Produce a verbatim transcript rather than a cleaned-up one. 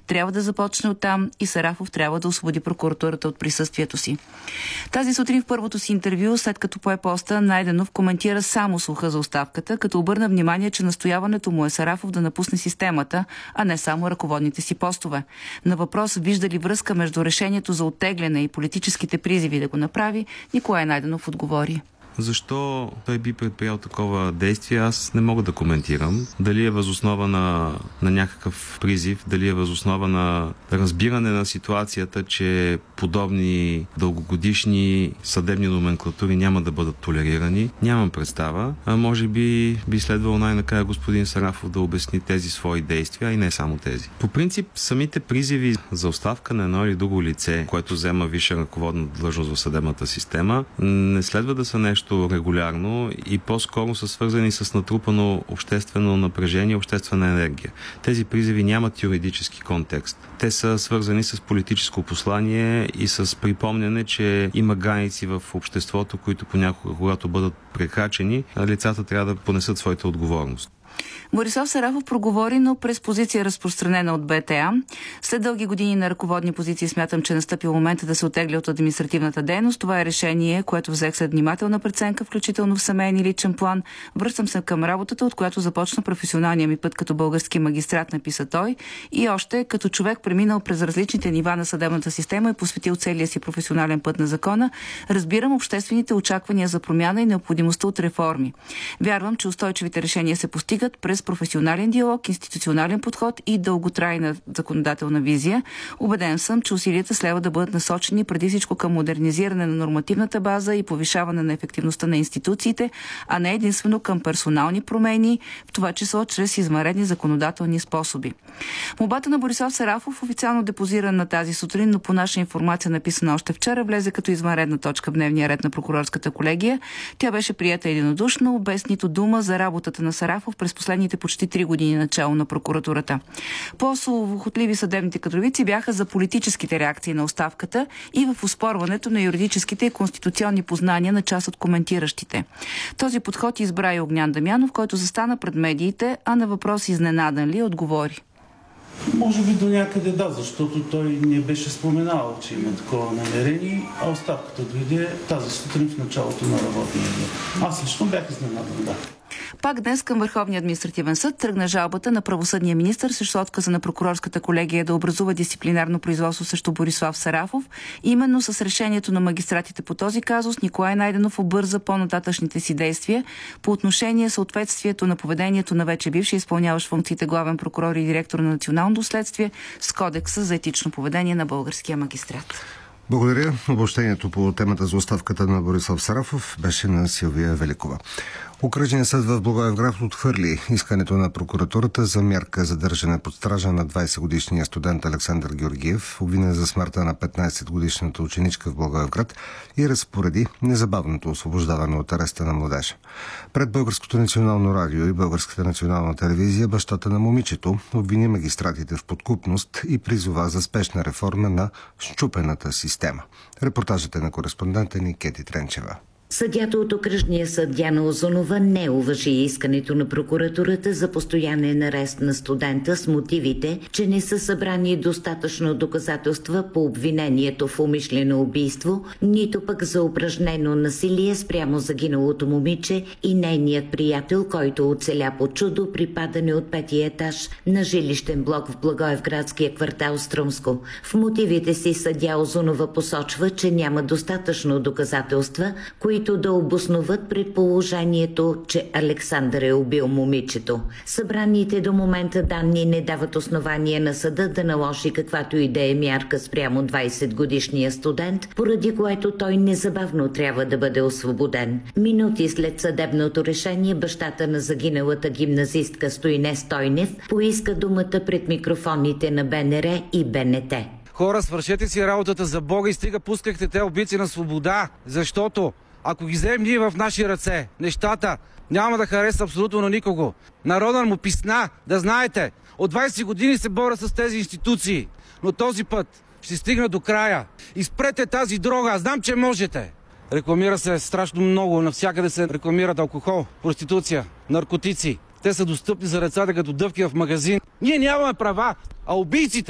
трябва да започне оттам и Сарафов трябва да освободи прокуратурата от присъствието си. Тази сутрин в първото си интервю, след като пое поста, Найденов коментира само слуха за оставката, като обърна внимание, че настояването му е Сарафов да напусне системата, а не само ръководните си постове. На въпрос вижда ли връзка между решението за оттегляне и политическите призиви да го направи, Николай Найденов отговори: защо той би предприял такова действие, аз не мога да коментирам. Дали е възоснова на, на някакъв призив, дали е възоснова на разбиране на ситуацията, че подобни дългогодишни съдебни номенклатури няма да бъдат толерирани. Нямам представа. А може би би следвало най-накрая господин Сарафов да обясни тези свои действия, и не само тези. По принцип, самите призиви за оставка на едно или друго лице, което взема висша ръководна длъжност в съдебната система, не следва да са нещо регулярно и по-скоро са свързани с натрупано обществено напрежение, обществена енергия. Тези призиви нямат юридически контекст. Те са свързани с политическо послание и с припомняне, че има граници в обществото, които понякога, когато бъдат прекрачени, лицата трябва да понесат своята отговорност. Борислав Сарафов проговори, но през позиция разпространена от БТА. След дълги години на ръководни позиции смятам, че настъпил момента да се оттегля от административната дейност. Това е решение, което взех след внимателна преценка, включително в семейен и личен план. Връщам се към работата, от която започна професионалния ми път като български магистрат, написа той. И още, като човек преминал през различните нива на съдебната система и посветил целия си професионален път на закона, разбирам обществените очаквания за промяна и необходимостта от реформи. Вярвам, че устойчивите решения се постигат през професионален диалог, институционален подход и дълготрайна законодателна визия. Убеден съм, че усилията следва да бъдат насочени преди всичко към модернизиране на нормативната база и повишаване на ефективността на институциите, а не единствено към персонални промени, в това число чрез извънредни законодателни способи. Молбата на Борислав Сарафов, официално депозирана тази сутрин, но по наша информация написана още вчера, влезе като извънредна точка в дневния ред на прокурорската колегия. Тя беше приета единодушно, без нито дума за работата на Сарафов през последните почти три години начало на прокуратурата. По-словохотливи съдебните кадровици бяха за политическите реакции на оставката и в оспорването на юридическите и конституционни познания на част от коментиращите. Този подход избра и Огнян Дамянов, който застана пред медиите, а на въпрос изненадан ли отговори: може би до някъде да, защото той не беше споменал, че има такова намерение, а оставката дойде тази сутрин в началото на работния ден. Аз лично бях изненадан, да. Пак днес към Върховния административен съд тръгна жалбата на правосъдния министър срещу отказа на прокурорската колегия да образува дисциплинарно производство срещу Борислав Сарафов. Именно с решението на магистратите по този казус Николай Найденов обърза по-нататъчните си действия по отношение съответствието на поведението на вече бивши изпълняващ функциите главен прокурор и директор на Националното следствие с Кодекса за етично поведение на българския магистрат. Благодаря. Обобщението по темата за оставката на Борислав Сарафов беше на Силвия Великова. Окръжният съд в Благоевград отхвърли искането на прокуратурата за мярка задържане под стража на двайсетгодишния студент Александър Георгиев, обвинен за смъртта на петнайсетгодишната ученичка в Благоевград, и разпореди незабавното освобождаване от ареста на младежа. Пред Българското национално радио и Българската национална телевизия бащата на момичето обвини магистратите в подкупност и призова за спешна реформа на счупената система. Репортажът е на кореспондента ни Кети Тренчева. Съдията от окръжния съд Диана Озунова не уважи искането на прокуратурата за постоянен арест на студента с мотивите, че не са събрани достатъчно доказателства по обвинението в умишлено убийство, нито пък за упражнено насилие спрямо загиналото момиче и нейният приятел, който оцеля по чудо при падане от петия етаж на жилищен блок в Благоевградския квартал Струмско. В мотивите си съдия Озунова посочва, че няма достатъчно доказателства, които които да обосноват предположението, че Александър е убил момичето. Събраните до момента данни не дават основание на съда да наложи каквато и да е мярка спрямо двайсетгодишния студент, поради което той незабавно трябва да бъде освободен. Минути след съдебното решение бащата на загиналата гимназистка Стоине Стойнев поиска думата пред микрофоните на БНР и БНТ. Хора, свършете си работата за Бога и стига пускахте те убийци на свобода, защото ако ги вземем ние в наши ръце, нещата няма да хареса абсолютно на никого. Народът му писна, да знаете, от двайсет години се боря с тези институции, но този път ще стигна до края. Изпрете тази дрога, аз знам, че можете. Рекламира се страшно много, навсякъде се рекламират алкохол, проституция, наркотици. Те са достъпни за децата като дъвки в магазин. Ние нямаме права, а убийците